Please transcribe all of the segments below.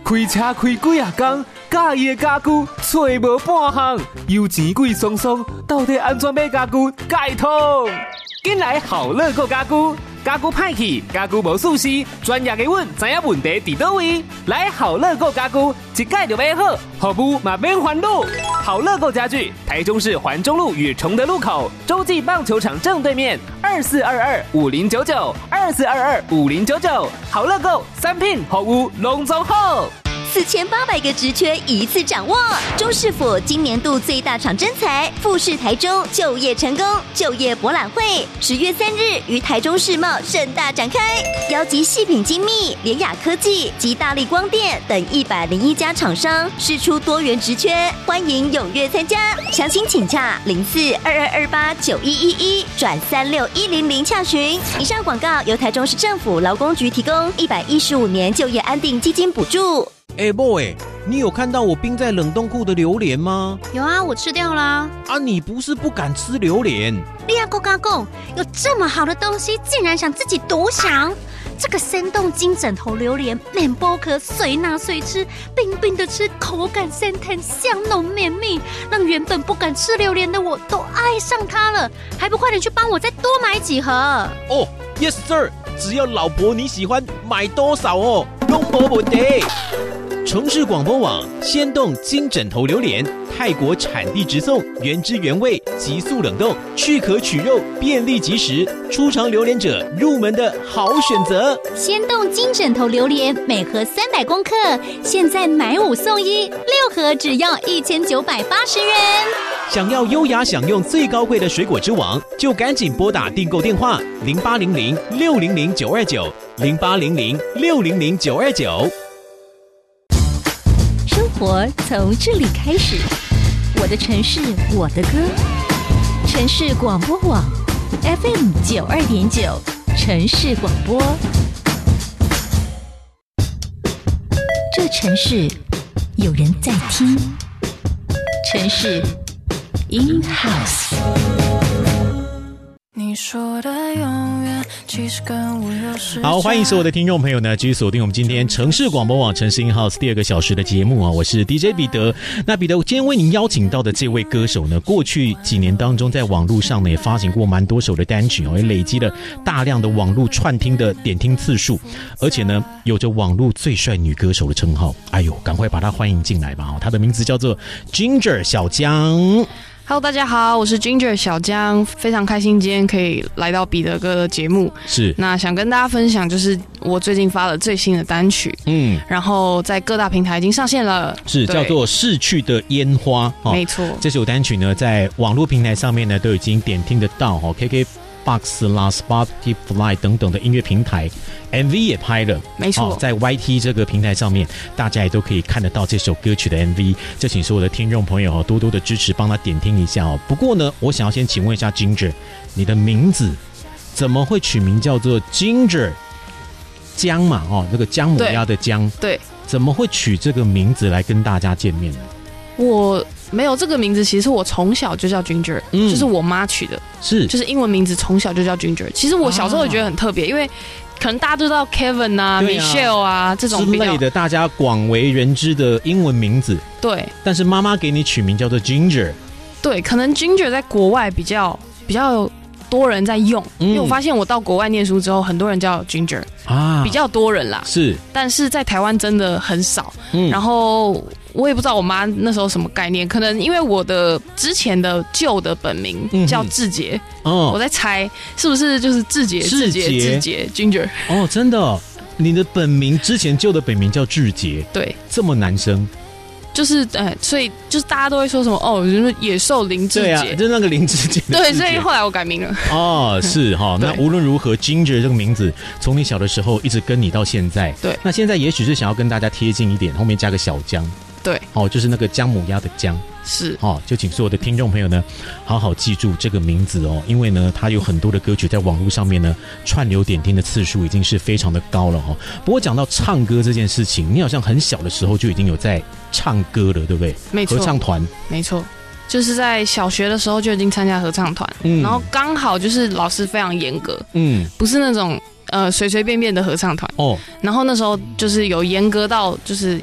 开车开几啊天，家己的家具找无半项，油钱贵松松，到底安怎买家具解通？紧来好乐购家具，家具歹去，家具无舒适，专业的阮知影问题伫倒位。来好乐购家具，一解就买好，服务嘛免烦恼。好乐购家具，台中市环中路与崇德路口，洲际棒球场正对面，24225099，24225099。好乐购，产品服务拢总好。 4800个职缺一次掌握，中市府今年度最大场征才富士台中就业成功就业博览会10月3日于台中世贸盛大展开，邀集细品精密、联雅科技及大立光电等101家厂商，释出多元职缺，欢迎踊跃参加。详情请洽0422289111转36100洽询。以上广告由台中市政府劳工局提供，115年就业安定基金补助。 boy， 你有看到我冰在冷冻库的榴莲吗？ 有啊，我吃掉啦。 啊，你不是不敢吃榴莲？ 你还讲，有这么好的东西，竟然想自己独享？这个生动金枕头榴莲，面剥壳随拿随吃，冰冰的吃，口感鲜甜，香浓绵密，让原本不敢吃榴莲的我都爱上它了。还不快点去帮我再多买几盒？ 哦 ，Yes sir， 只要老婆你喜欢，买多少哦，都没问题。城市广播网鲜冻金枕头榴莲，泰国产地直送，原汁原味，急速冷冻，去壳取肉，便利即食，初尝榴莲者入门的好选择。 鲜冻金枕头榴莲每盒300公克，现在买5送1，6盒只要1980元。 想要优雅享用最高贵的水果之王，就赶紧拨打订购电话0800-600-929，0800-600-929。 生活从这里开始，我的城市，我的歌。城市广播网 FM92.9，城市广播。这城市有人在听，城市 In House。 你说的永远其实跟我有时间。 好，欢迎所有的听众朋友呢，继续锁定我们今天城市广播网城市 In House 第2个小时的节目啊，我是 DJ 彼得。那彼得今天为您邀请到的这位歌手呢，过去几年当中在网络上呢也发行过蛮多首的单曲哦，也累积了大量的网络串听的点听次数，而且呢有着网络最帅女歌手的称号。哎呦，赶快把她欢迎进来吧！她的名字叫做 Ginger 小江。 Hello， 大家好，我是 Ginger 小江，非常开心今天可以来到彼得哥的节目。 是， 那想跟大家分享，就是我最近发了最新的单曲，然后在各大平台已经上线了， 是叫做《逝去的烟花》哦， 没错。这首单曲呢，在网络平台上面呢都已经点听得到哦 ，KKBOX 啦、Spotify 等等的音乐平台 ，MV 也拍了， 没错， 在 YT 这个平台上面，大家也都可以看得到这首歌曲的 MV。就请所有的听众朋友多多的支持，帮他点听一下哦。不过呢，我想要先请问一下 Ginger， 你的名字怎么会取名叫做 Ginger？ 姜嘛，哦，那个姜母鸭的姜， 对， 怎么会取这个名字来跟大家见面呢？ 我没有这个名字，其实我从小就叫 Ginger，就是我妈取的，就是英文名字从小就叫 Ginger。其实我小时候也觉得很特别，因为可能大家都知道 Kevin 啊、Michelle 啊这种之类的大家广为人知的英文名字， 对。 但是妈妈给你取名叫做 Ginger， 对，可能 Ginger 在国外比较多人在用，因为我发现我到国外念书之后，很多人叫 Ginger 啊，比较多人啦， 是。但是在台湾真的很少，然后我也不知道我妈那时候什么概念，可能因为我的之前的旧的本名叫志杰，我在猜是不是就是志杰 Ginger 哦，真的哦，你的本名之前旧的本名叫志杰， 对， 这么男生。 就是所以就是大家都会说什么哦，就是野兽林志杰， 对啊，就是那个林志杰。 对，所以后来我改名了。 哦，是哈。那无论如何 ，Ginger 这个名字从你小的时候一直跟你到现在。 对。 那现在也许是想要跟大家贴近一点，后面加个小姜。 对。 哦，就是那个姜母鸭的姜。 是。 哦，就请所有的听众朋友呢，好好记住这个名字哦，因为呢，它有很多的歌曲在网络上面呢，串流点听的次数已经是非常的高了哈。不过讲到唱歌这件事情，你好像很小的时候就已经有在唱歌了，对不对？ 没错， 合唱团， 没错，就是在小学的时候就已经参加合唱团，然后刚好就是老师非常严格，不是那种随随便便的合唱团哦。然后那时候就是有严格到就是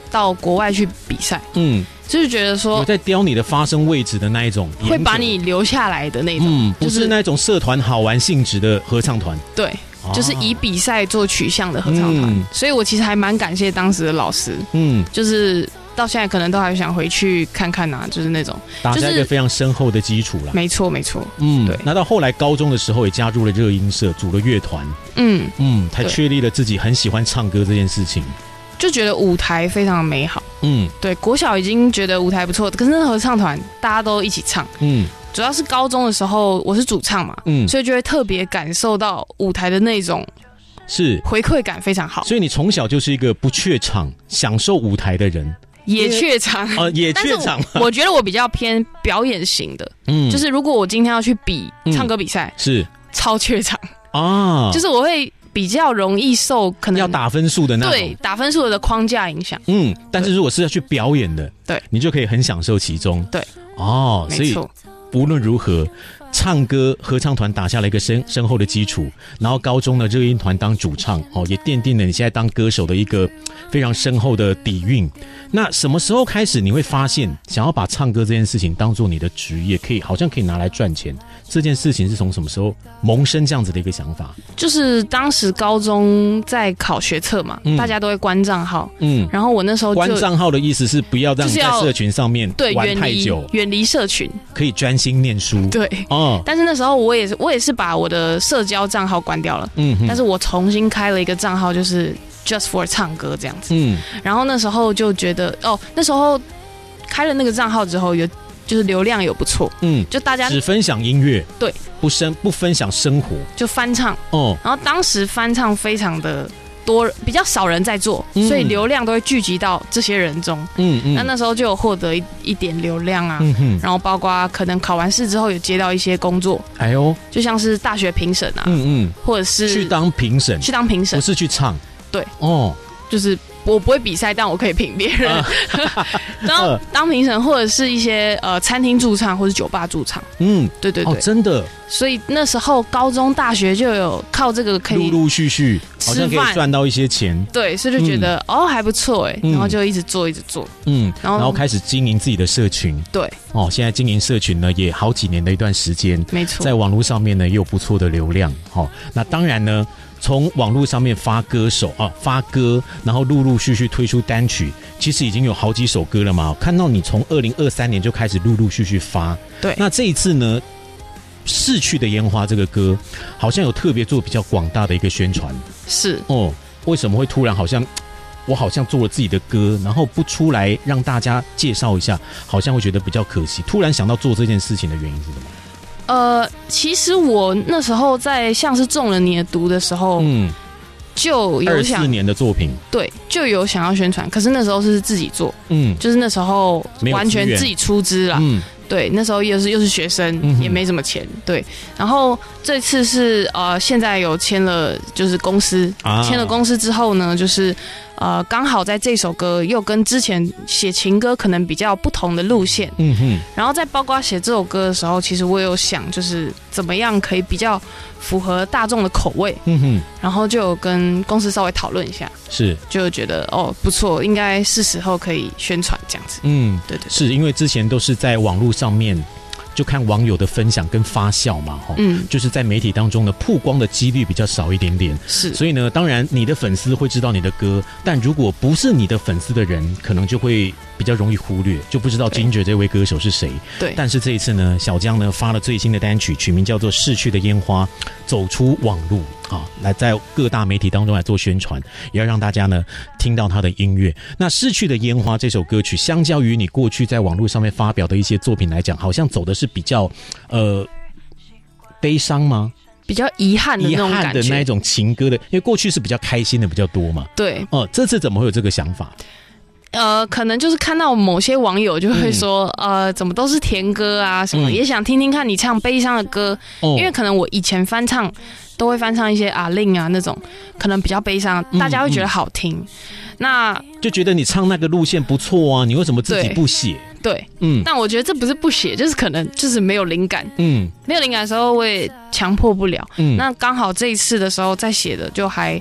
到国外去比赛，就是觉得说有在雕你的发声位置的那一种， 会把你留下来的那种， 不是那种社团好玩性质的合唱团， 对，就是以比赛做取向的合唱团，所以我其实还蛮感谢当时的老师，就是到现在可能都还想回去看看啊，就是那种打下一个非常深厚的基础啦。 没错没错，对。 那到后来高中的时候也加入了热音社，组了乐团，才确立了自己很喜欢唱歌这件事情， 就觉得舞台非常美好。对，国小已经觉得舞台不错，可是那合唱团大家都一起唱，主要是高中的时候我是主唱嘛，所以就会特别感受到舞台的那种是回馈感非常好。 所以你从小就是一个不怯场、享受舞台的人。 也怯场也怯场。 我觉得我比较偏表演型的，就是如果我今天要去比唱歌比赛， 是超怯场啊，就是我会比较容易受可能要打分数的那种， 对，打分数的框架影响。 但是如果是要去表演的， 对， 你就可以很享受其中。 对， 所以无论如何，唱歌合唱团打下了一个深厚的基础，然后高中的热音团当主唱，也奠定了你现在当歌手的一个非常深厚的底蕴。那什么时候开始你会发现想要把唱歌这件事情当做你的职业，好像可以拿来赚钱？这件事情是从什么时候萌生这样子的一个想法？ 就是当时高中在考学测嘛，大家都会关账号，然后我那时候关账号的意思是不要让你在社群上面玩太久， 远离社群，可以专心念书。 对，但是那时候我也是把我的社交账号关掉了，但是我重新开了一个账号，就是 just for 唱歌这样子，然后那时候就觉得那时候开了那个账号之后就是流量有不错，就大家只分享音乐， 对， 不分享生活， 就翻唱，然后当时翻唱非常的多，比较少人在做，所以流量都会聚集到这些人中，那时候就有获得一点流量啊，然后包括可能考完试之后有接到一些工作，就像是大学评审啊，或者是去当评审，不是去唱， 对，就是我不会比赛，但我可以评别人，然后当评审或者是一些餐厅驻唱或者酒吧驻唱，对对对， 真的。 所以那时候高中大学就有靠这个可以陆续好像可以赚到一些钱， 对，所以就觉得还不错哎，然后就一直做， 然后开始经营自己的社群， 对， 现在经营社群呢也好几年的一段时间， 没错， 在网络上面呢也有不错的流量，那当然呢。从网络上面发歌，然后陆续推出单曲，其实已经有好几首歌了嘛。看到你从2023年就开始陆续发， 对。 那这一次呢，逝去的烟花这个歌，好像有特别做比较广大的一个宣传， 是为什么会突然我好像做了自己的歌，然后不出来让大家介绍一下，好像会觉得比较可惜。突然想到做这件事情的原因是什么？ 其实我那时候在像是中了你的毒的时候，就有想 24年的作品， 对，就有想要宣传，可是那时候是自己做，就是那时候完全自己出资啦，对，那时候又是学生，也没什么钱，对。然后这次是现在有签了，就是公司，签了公司之后呢，就是刚好在这首歌又跟之前写情歌可能比较不同的路线，然后在包括写这首歌的时候，其实我有想就是怎么样可以比较符合大众的口味，然后就有跟公司稍微讨论一下， 是， 就觉得不错，应该是时候可以宣传这样子，对， 是因为之前都是在网络上面就看网友的分享跟发酵嘛，就是在媒体当中呢曝光的几率比较少一点点， 是， 所以呢，当然你的粉丝会知道你的歌，但如果不是你的粉丝的人，可能就会比较容易忽略，就不知道 Ginger 这位歌手是谁。 对， 但是这一次呢，小江呢发了最新的单曲，取名叫做《逝去的烟花》，走出网路来在各大媒体当中来做宣传，也要让大家呢听到他的音乐。那《逝去的烟花》这首歌曲，相较于你过去在网络上面发表的一些作品来讲，好像走的是比较悲伤吗？ 比较遗憾的那种感觉， 遗憾的那一种情歌的，因为过去是比较开心的比较多嘛。 对， 这次怎么会有这个想法？ 可能就是看到某些网友就会说，怎么都是甜歌啊什么，也想听听看你唱悲伤的歌，因为可能我以前翻唱都会翻唱一些阿令啊那种，可能比较悲伤，大家会觉得好听，那就觉得你唱那个路线不错啊，你为什么自己不写？ 对，但我觉得这不是不写，就是可能就是没有灵感，没有灵感的时候我也强迫不了，那刚好这一次的时候在写的就还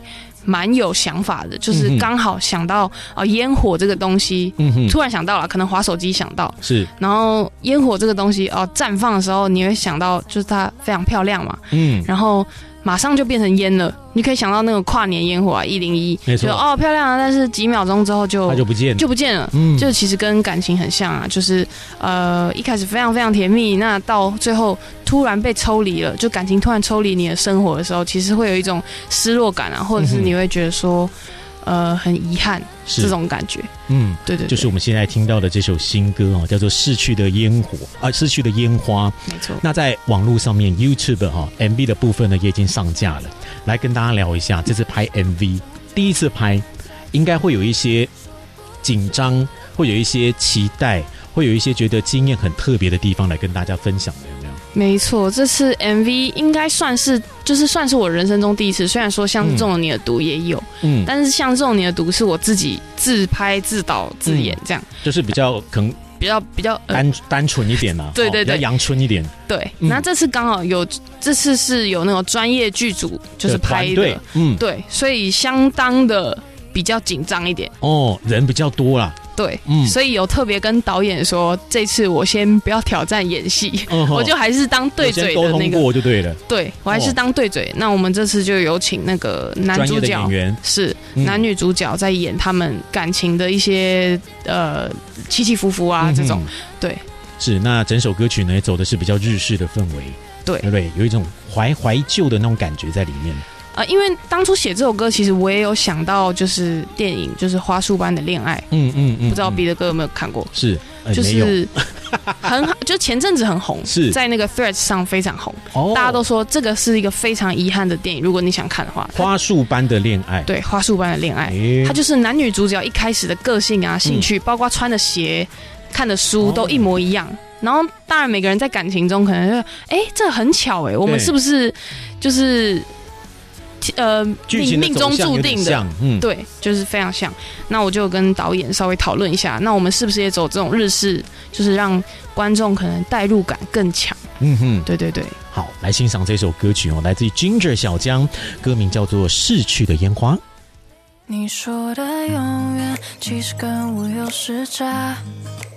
蛮有想法的，就是刚好想到烟火这个东西，突然想到了，可能滑手机想到是， 然后烟火这个东西绽放的时候，你会想到就是它非常漂亮嘛，然后马上就变成烟了。你可以想到那个跨年烟火啊，101， 没错， 就漂亮啊，但是几秒钟之后它就不见了，就其实跟感情很像啊，就是一开始非常非常甜蜜，那到最后突然被抽离了，就感情突然抽离你的生活的时候，其实会有一种失落感啊，或者是你会觉得说很遗憾这种感觉。对， 就是我们现在听到的这首新歌叫做《逝去的烟火》逝去的烟花。 没错。 那在网络上面 YouTube MV 的部分呢，也已经上架了。来跟大家聊一下，这次拍 MV 第一次拍，应该会有一些紧张，会有一些期待，会有一些觉得经验很特别的地方来跟大家分享的，有没有？ 没错，这次 MV 应该算是我人生中第一次。虽然说像《中了你的毒》也有，但是像《中了你的毒》是我自己自拍、自导、自演这样， 就是比较可能比较单纯一点啊， 对， 比较阳春一点。 对，那这次刚好这次是有那种专业剧组就是拍的，对，所以相当的比较紧张一点人比较多啦。 对，所以有特别跟导演说，这次我先不要挑战演戏，我就还是当对嘴的那个， 我就对了。 对，我还是当对嘴。那我们这次就有请那个男主角演员， 是男女主角在演他们感情的一些起起伏伏啊这种。对， 是。那整首歌曲呢，走的是比较日式的氛围，对不对？有一种怀旧的那种感觉在里面。 因为当初写这首歌，其实我也有想到，就是电影，就是《花束般的恋爱》。不知道彼得哥有没有看过？ 是， 就是就前阵子很红， 是在那个 Threads 上非常红。大家都说这个是一个非常遗憾的电影。如果你想看的话， 《花束般的恋爱》 对，《花束般的恋爱》它就是男女主角一开始的个性啊、兴趣，包括穿的鞋、看的书都一模一样。然后，当然每个人在感情中可能就这很巧我们是不是就是命中注定的，对，就是非常像。那我就跟导演稍微讨论一下，那我们是不是也走这种日式，就是让观众可能代入感更强？对。 好，来欣赏这首歌曲来自于 Ginger 小江，歌名叫做《逝去的烟花》。 你说的永远，其实跟我有时差。